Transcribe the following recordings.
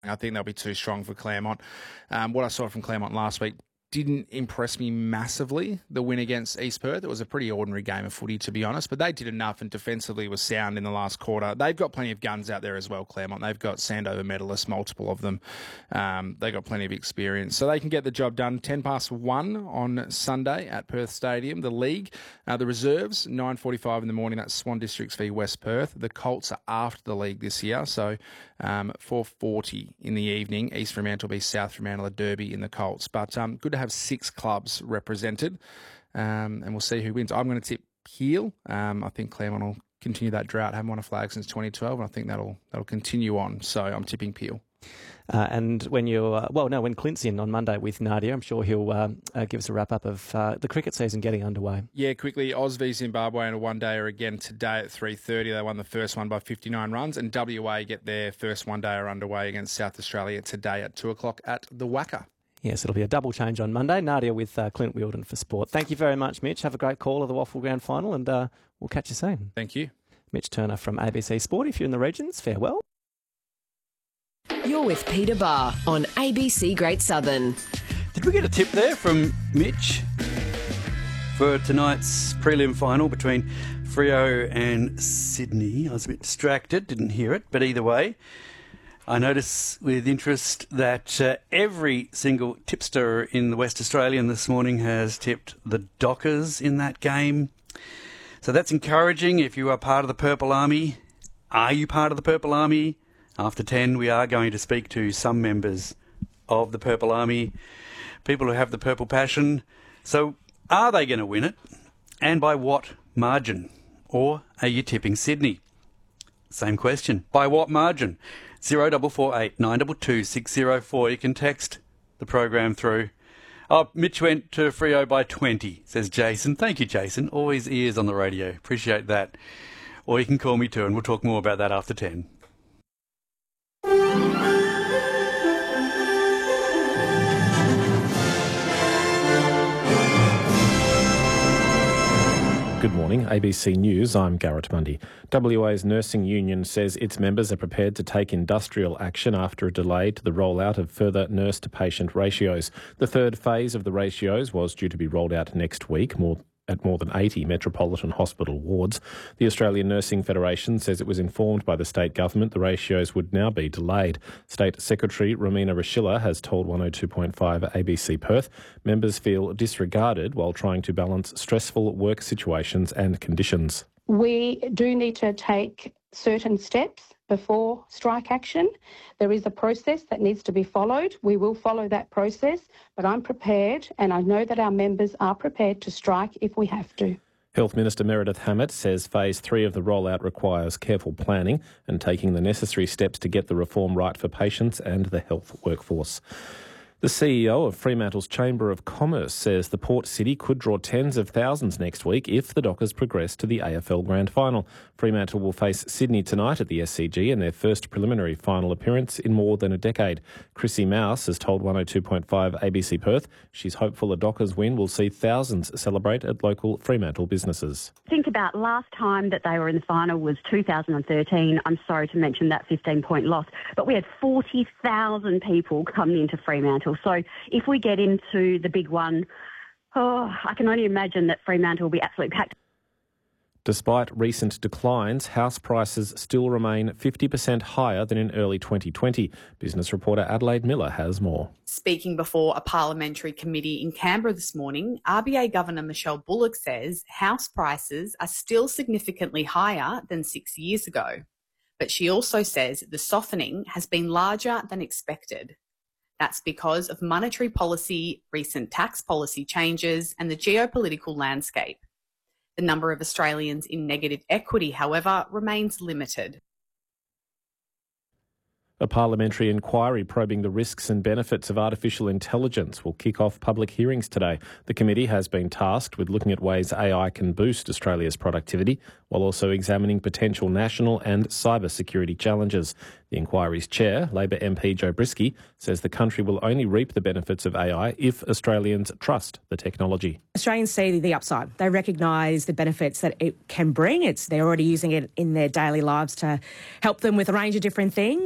I think they'll be too strong for Claremont. What I saw from Claremont last week didn't impress me massively, the win against East Perth. It was a pretty ordinary game of footy, to be honest, but they did enough and defensively was sound in the last quarter. They've got plenty of guns out there as well, Claremont. They've got Sandover medalists, multiple of them. They've got plenty of experience. So they can get the job done. 1:10 on Sunday at Perth Stadium. The league, the reserves, 9:45 in the morning. That's Swan Districts v West Perth. The Colts are after the league this year, so 4:40 in the evening. East Fremantle v South Fremantle, a derby in the Colts. But good to have 6 clubs represented, and we'll see who wins. I'm going to tip Peel. I think Claremont will continue that drought. Haven't won a flag since 2012, and I think that'll continue on. So I'm tipping Peel. And when when Clint's in on Monday with Nadia, I'm sure he'll give us a wrap-up of the cricket season getting underway. Yeah, quickly, Oz v Zimbabwe in a one-dayer again today at 3:30. They won the first one by 59 runs, and WA get their first one-dayer underway against South Australia today at 2 o'clock at the Wacker. Yes, it'll be a double change on Monday. Nadia with Clint Wheeldon for sport. Thank you very much, Mitch. Have a great call of the Waffle Grand Final, and we'll catch you soon. Thank you. Mitch Turner from ABC Sport. If you're in the regions, farewell. You're with Peter Barr on ABC Great Southern. Did we get a tip there from Mitch for tonight's prelim final between Freo and Sydney? I was a bit distracted, didn't hear it, but either way, I notice with interest that every single tipster in the West Australian this morning has tipped the Dockers in that game. So that's encouraging if you are part of the Purple Army. Are you part of the Purple Army? After 10, we are going to speak to some members of the Purple Army, people who have the purple passion. So are they going to win it? And by what margin? Or are you tipping Sydney? Same question. By what margin? 0448 922 604. You can text the program through. Oh, Mitch went to Freo by 20, says Jason. Thank you, Jason. Always ears on the radio. Appreciate that. Or you can call me too, and we'll talk more about that after 10. Good morning, ABC News, I'm Garrett Mundy. WA's nursing union says its members are prepared to take industrial action after a delay to the rollout of further nurse-to-patient ratios. The third phase of the ratios was due to be rolled out next week, at more than 80 Metropolitan Hospital wards. The Australian Nursing Federation says it was informed by the state government the ratios would now be delayed. State Secretary Romina Rashilla has told 102.5 ABC Perth members feel disregarded while trying to balance stressful work situations and conditions. We do need to take certain steps before strike action. There is a process that needs to be followed. We will follow that process, but I'm prepared, and I know that our members are prepared to strike if we have to. Health Minister Meredith Hammett says Phase 3 of the rollout requires careful planning and taking the necessary steps to get the reform right for patients and the health workforce. The CEO of Fremantle's Chamber of Commerce says the port city could draw tens of thousands next week if the Dockers progress to the AFL Grand Final. Fremantle will face Sydney tonight at the SCG in their first preliminary final appearance in more than a decade. Chrissy Mouse has told 102.5 ABC Perth she's hopeful a Dockers win will see thousands celebrate at local Fremantle businesses. Think about last time that they were in the final was 2013. I'm sorry to mention that 15-point loss, but we had 40,000 people coming into Fremantle. So if we get into the big one, I can only imagine that Fremantle will be absolutely packed. Despite recent declines, house prices still remain 50% higher than in early 2020. Business reporter Adelaide Miller has more. Speaking before a parliamentary committee in Canberra this morning, RBA Governor Michelle Bullock says house prices are still significantly higher than 6 years ago. But she also says the softening has been larger than expected. That's because of monetary policy, recent tax policy changes, and the geopolitical landscape. The number of Australians in negative equity, however, remains limited. A parliamentary inquiry probing the risks and benefits of artificial intelligence will kick off public hearings today. The committee has been tasked with looking at ways AI can boost Australia's productivity, while also examining potential national and cyber security challenges. The inquiry's chair, Labor MP Joe Brisky, says the country will only reap the benefits of AI if Australians trust the technology. Australians see the upside. They recognise the benefits that it can bring. They're already using it in their daily lives to help them with a range of different things.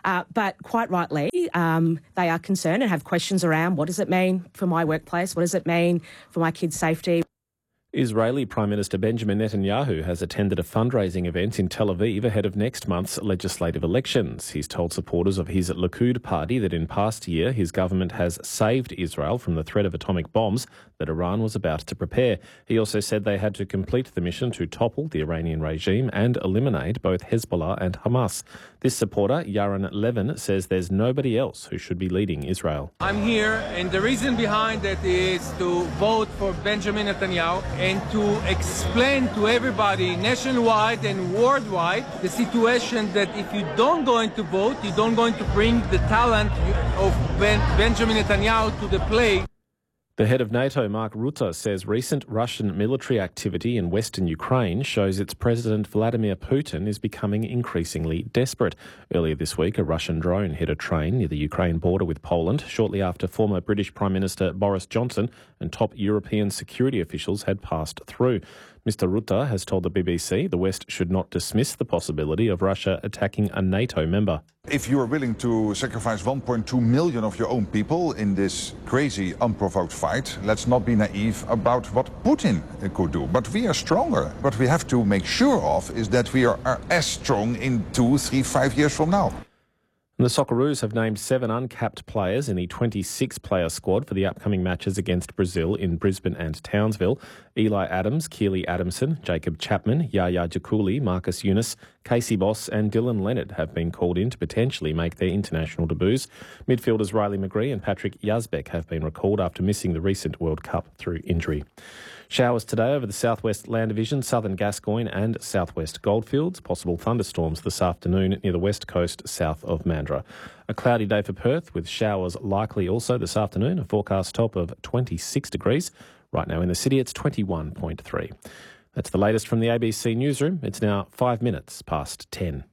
But quite rightly, they are concerned and have questions around what does it mean for my workplace? What does it mean for my kids' safety? Israeli Prime Minister Benjamin Netanyahu has attended a fundraising event in Tel Aviv ahead of next month's legislative elections. He's told supporters of his Likud party that in past year his government has saved Israel from the threat of atomic bombs that Iran was about to prepare. He also said they had to complete the mission to topple the Iranian regime and eliminate both Hezbollah and Hamas. This supporter, Yaron Levin, says there's nobody else who should be leading Israel. I'm here, and the reason behind it is to vote for Benjamin Netanyahu and to explain to everybody nationwide and worldwide the situation that if you don't going to vote, you don't going to bring the talent of Benjamin Netanyahu to the play. The head of NATO, Mark Rutte, says recent Russian military activity in western Ukraine shows its President Vladimir Putin is becoming increasingly desperate. Earlier this week, a Russian drone hit a train near the Ukraine border with Poland shortly after former British Prime Minister Boris Johnson and top European security officials had passed through. Mr. Rutte has told the BBC the West should not dismiss the possibility of Russia attacking a NATO member. If you are willing to sacrifice 1.2 million of your own people in this crazy, unprovoked fight, let's not be naive about what Putin could do. But we are stronger. What we have to make sure of is that we are as strong in 2, 3, 5 years from now. And the Socceroos have named 7 uncapped players in the 26-player squad for the upcoming matches against Brazil in Brisbane and Townsville. Eli Adams, Keely Adamson, Jacob Chapman, Yaya Jakuli, Marcus Yunus, Casey Boss and Dylan Leonard have been called in to potentially make their international debuts. Midfielders Riley McGree and Patrick Yazbek have been recalled after missing the recent World Cup through injury. Showers today over the southwest Land Division, southern Gascoyne and southwest Goldfields. Possible thunderstorms this afternoon near the west coast south of Mandurah. A cloudy day for Perth with showers likely also this afternoon. A forecast top of 26 degrees. Right now in the city it's 21.3. That's the latest from the ABC Newsroom. It's now 5 minutes past 10.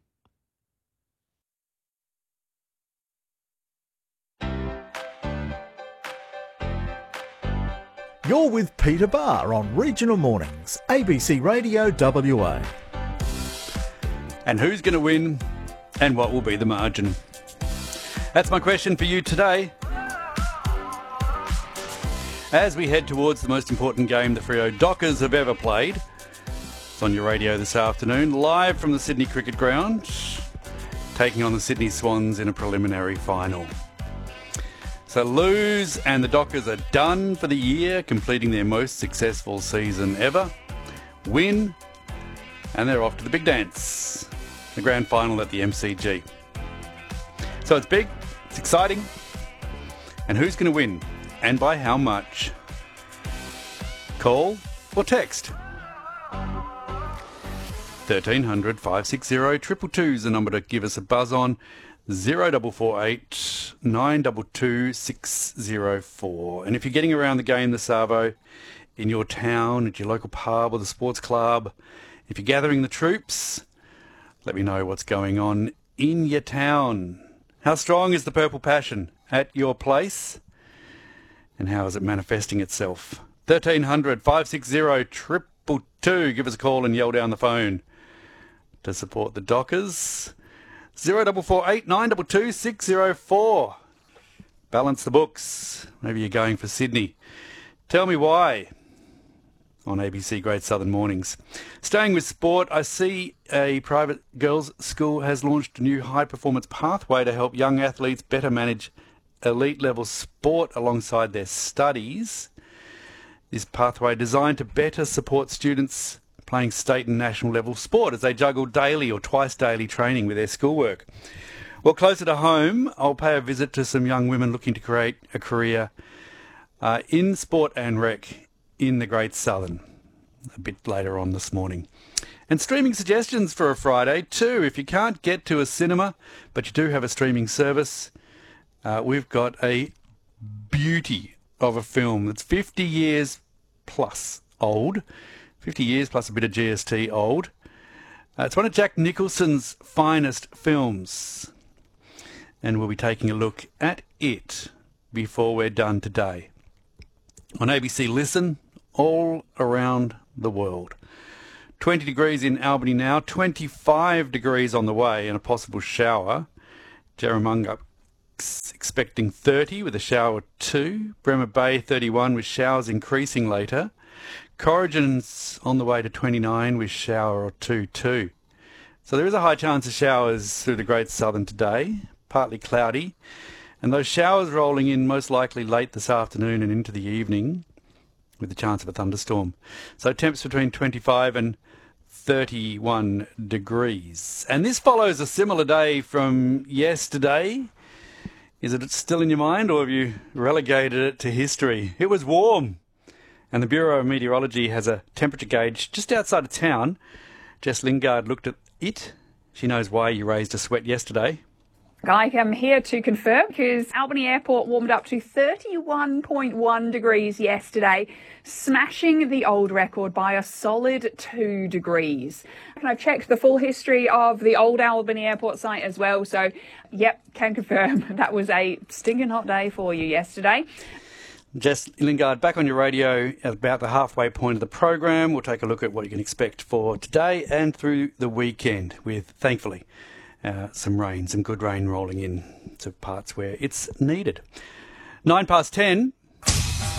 You're with Peter Barr on Regional Mornings, ABC Radio WA. And who's going to win and what will be the margin? That's my question for you today. As we head towards the most important game the Freo Dockers have ever played, it's on your radio this afternoon, live from the Sydney Cricket Ground, taking on the Sydney Swans in a preliminary final. So lose and the Dockers are done for the year, completing their most successful season ever. Win and they're off to the big dance, the grand final at the MCG. So it's big, it's exciting, and who's going to win and by how much? Call or text. 1300 560 222 is the number to give us a buzz on. 0448 922 604. And if you're getting around the game, the Savo, in your town, at your local pub or the sports club, if you're gathering the troops, let me know what's going on in your town. How strong is the purple passion at your place? And how is it manifesting itself? 1300 560 222. Give us a call and yell down the phone to support the Dockers. 0448 922 604. Balance the books. Maybe you're going for Sydney. Tell me why on ABC Great Southern Mornings. Staying with sport, I see a private girls' school has launched a new high-performance pathway to help young athletes better manage elite-level sport alongside their studies. This pathway designed to better support students playing state and national level sport as they juggle daily or twice daily training with their schoolwork. Well, closer to home, I'll pay a visit to some young women looking to create a career in sport and rec in the Great Southern a bit later on this morning. And streaming suggestions for a Friday too. If you can't get to a cinema, but you do have a streaming service, we've got a beauty of a film that's 50 years plus old. 50 years plus a bit of GST old. It's one of Jack Nicholson's finest films. And we'll be taking a look at it before we're done today. On ABC Listen, all around the world. 20 degrees in Albany now, 25 degrees on the way and a possible shower Jerramunga expecting 30 with a shower or 2. Bremer Bay 31 with showers increasing later. Corrigan's on the way to 29 with shower or 2 too. So there is a high chance of showers through the Great Southern today, partly cloudy. And those showers rolling in most likely late this afternoon and into the evening with the chance of a thunderstorm. So temps between 25 and 31 degrees. And this follows a similar day from yesterday. Is it still in your mind, or have you relegated it to history? It was warm. And the Bureau of Meteorology has a temperature gauge just outside of town. Jess Lingard looked at it. She knows why you raised a sweat yesterday. I am here to confirm because Albany Airport warmed up to 31.1 degrees yesterday, smashing the old record by a solid 2 degrees. And I've checked the full history of the old Albany Airport site as well, so yep, can confirm that was a stinking hot day for you yesterday. Jess Lingard, back on your radio at about the halfway point of the program. We'll take a look at what you can expect for today and through the weekend with, thankfully, some good rain rolling in to parts where it's needed. 10:09.